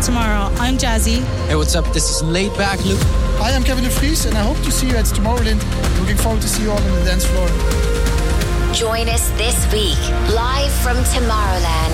tomorrow. I'm Jazzy. Hey, what's up? This is Laid Back Luke. Hi, I'm Kevin de Vries, and I hope to see you at Tomorrowland. Looking forward to see you all on the dance floor. Join us this week, live from Tomorrowland.